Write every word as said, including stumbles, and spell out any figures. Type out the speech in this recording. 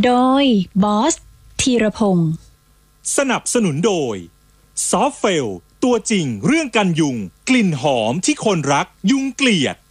โดยบอสธีรพงศ์สนับสนุนโดยซอฟเฟลตัวจริงเรื่องกันยุงกลิ่นหอมที่คนรักยุงเกลียด